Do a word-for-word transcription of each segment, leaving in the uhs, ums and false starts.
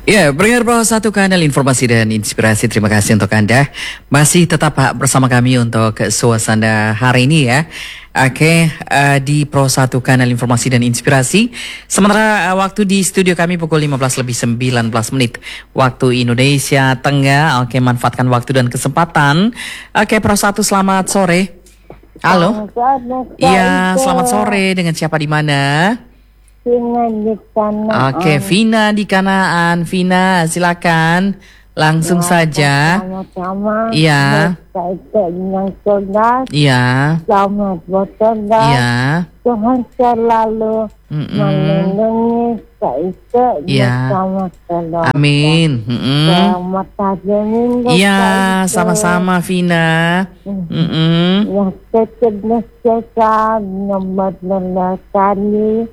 Ya, pendengar Pro satu Kanal Informasi dan Inspirasi, terima kasih untuk Anda masih tetap bersama kami untuk suasana hari ini ya. Oke, uh, di Pro satu Kanal Informasi dan Inspirasi. Sementara uh, waktu di studio kami pukul lima belas lebih sembilan belas menit waktu Indonesia Tengah. Oke, manfaatkan waktu dan kesempatan. Oke, Pro satu, selamat sore. Halo. Iya, selamat sore. Dengan siapa di mana? Vina di Kanaan. Oke, Vina di Kanaan. Vina, silakan langsung Ya, saja. Sama-sama. Iya. Kita yang cerdas. Iya. Selamat bercerdas. Iya. Tuhan selalu Mm-mm. melindungi kita Iya. bersama keluarga. Amin. Mm-mm. Selamat hari Minggu. Iya, Kak Ika. sama-sama Vina. Mm-mm. Yang secerdas kita nomor belas kali.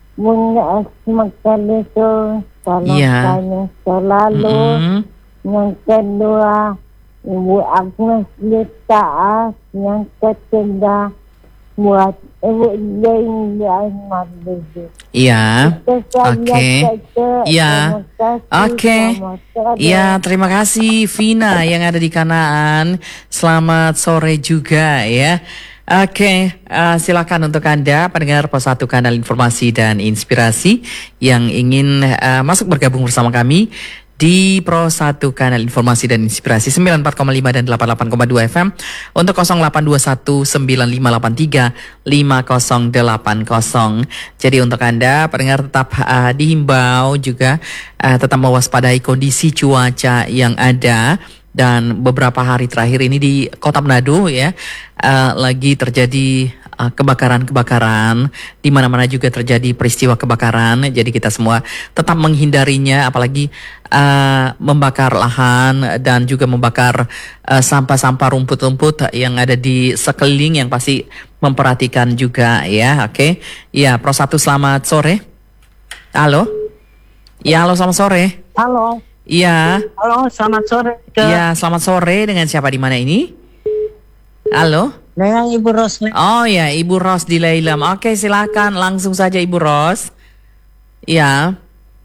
Mengasmakan itu kalau Iya. saya selalu. Mm-mm. Yang kedua, Ibu Agnes Litaas. Yang ketiga, buat Ibu Jane di Ahmad Didi. Iya. Oke. Iya. Oke. Iya, terima kasih Vina yang ada di Kanaan. Selamat sore juga ya. Oke, uh, silakan untuk Anda pendengar Pos satu Kanal Informasi dan Inspirasi yang ingin uh, masuk bergabung bersama kami di Pro satu Kanal Informasi dan Inspirasi sembilan puluh empat koma lima dan delapan puluh delapan koma dua F M untuk nol delapan dua satu sembilan lima delapan tiga lima nol delapan nol. Jadi untuk Anda pendengar tetap uh, dihimbau juga uh, tetap mewaspadai kondisi cuaca yang ada. Dan beberapa hari terakhir ini di Kota Manado ya uh, lagi terjadi uh, kebakaran-kebakaran, di mana-mana juga terjadi peristiwa kebakaran. Jadi kita semua tetap menghindarinya, apalagi uh, membakar lahan dan juga membakar uh, sampah-sampah rumput-rumput yang ada di sekeliling, yang pasti memperhatikan juga ya. Oke, okay? Ya, Pro satu, selamat sore. Halo, ya halo, selamat sore. Halo. Iya. Halo, selamat sore. Iya, selamat sore. Dengan siapa di mana ini? Halo? Dengan Ibu Ros. Oh ya, Ibu Ros di Leilam. Oke, silakan langsung saja Ibu Ros. Iya.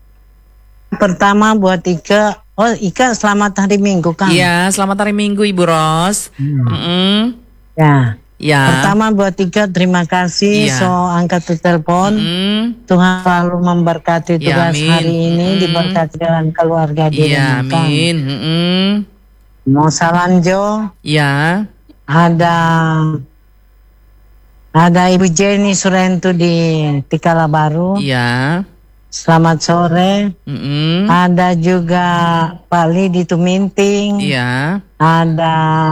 Pertama buat Ika. Oh, Ika selamat hari Minggu kan? Iya, selamat hari Minggu Ibu Ros. Hmm. Mm-mm. Ya. Ya. Pertama buat Ika, terima kasih Iya. so angkat telepon. Mm-mm. Tuhan selalu memberkati Ya, tugas amin. hari ini, Mm-mm. diberkati dengan keluarga di Iya, rumah kan. amin. Mm-mm. Mau Salanjo, Ya. ada ada Ibu Jenny Surento di Tikala Baru. Iya. Selamat sore. Mm-mm. Ada juga Pak Li di Tuminting. Iya. Ada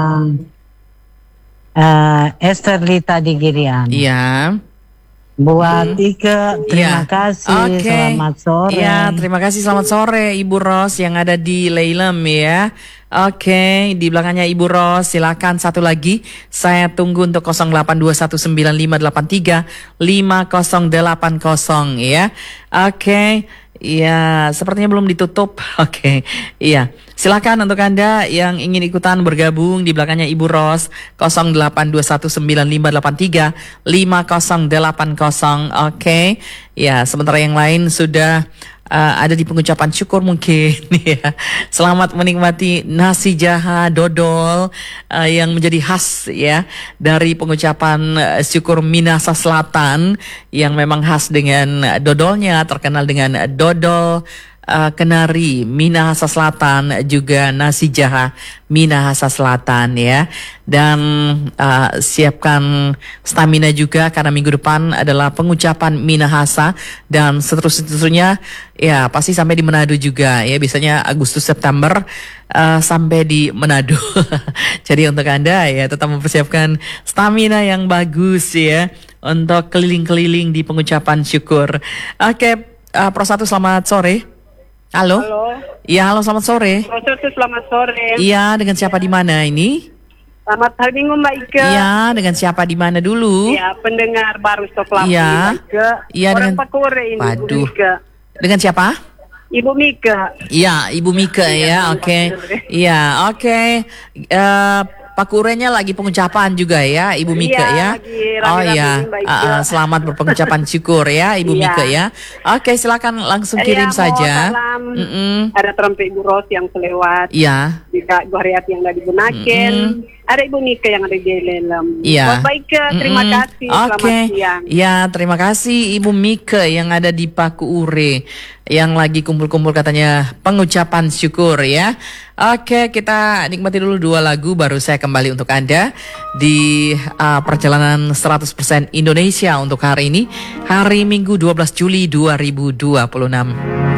uh, Esther Lita di Girian. Iya. Buat Ika, terima Iya. kasih. Oke. Selamat sore. Ya, terima kasih. Selamat sore Ibu Ros yang ada di Leilam ya. Oke, di belakangnya Ibu Ros, silakan satu lagi. Saya tunggu untuk nol delapan dua satu sembilan lima delapan tiga lima nol delapan nol ya. Oke. Iya, sepertinya belum ditutup. Oke, iya. Silakan untuk Anda yang ingin ikutan bergabung di belakangnya Ibu Ros, nol delapan dua satu sembilan lima delapan tiga lima nol delapan nol. Oke, ya. Sementara yang lain sudah uh, ada di pengucapan syukur mungkin. Ya. Selamat menikmati nasi jaha dodol uh, yang menjadi khas ya dari pengucapan uh, syukur Minahasa Selatan, yang memang khas dengan uh, dodolnya, terkenal dengan uh, dodol uh, kenari Minahasa Selatan, juga nasi jaha Minahasa Selatan ya. Dan uh, siapkan stamina juga karena minggu depan adalah pengucapan Minahasa dan seterusnya ya, pasti sampai di Manado juga ya, biasanya Agustus September uh, sampai di Manado. Jadi untuk Anda ya tetap mempersiapkan stamina yang bagus ya untuk keliling-keliling di pengucapan syukur. Oke, uh, Pro satu, selamat sore. Halo. Halo. Iya, halo, selamat sore. Proses selamat sore. Iya, dengan siapa di mana ini? Selamat hari Minggu Mbak Ika. Iya, dengan siapa di mana dulu? Ya, pendengar baru Stop Lampu Iya. Mbak Ika. Iya, Orang dengan- Pakore ini Ibu Waduh. Mika. Dengan siapa? Ibu Mika. Iya, Ibu Mika ya, oke. Iya, oke. Eh, Pak Kurenya lagi pengucapan juga ya, Ibu Mika Iya, ya. lagi Oh rame-rame ya, Mbak Ike. Ah, ah, selamat berpengucapan syukur ya, Ibu Iya. Mika ya. Oke, silakan langsung kirim Iya, mau saja. salam. Mm-mm. Ada trompet Ibu Ros yang selewat. Ya, Juga Ibu Haryati yang udah digunakan. Ada Ibu Mika yang ada di dalam. Iya. Buat Mbak Ike, terima Mm-mm. kasih. Selamat Oke. siang. Ya, terima kasih Ibu Mika yang ada di Paku Ure yang lagi kumpul-kumpul katanya pengucapan syukur ya. Oke, kita nikmati dulu dua lagu baru saya kembali untuk Anda di uh, perjalanan seratus persen Indonesia untuk hari ini, hari Minggu dua belas Juli dua ribu dua puluh enam.